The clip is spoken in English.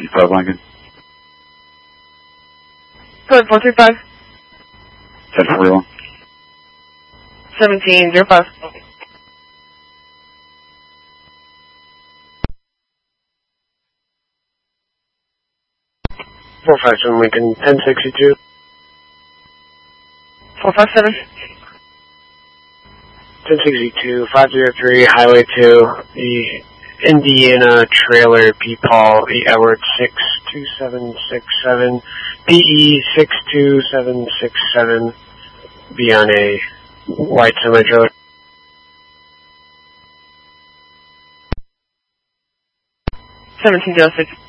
435 Lincoln. Code 435. 1041. 1705. 457 Lincoln, 1062. 457. 1062, 503, Highway 2, the Indiana Trailer, P. Paul, E. Edward 62767, PE 62767, be on a white semi-trailer. 1706.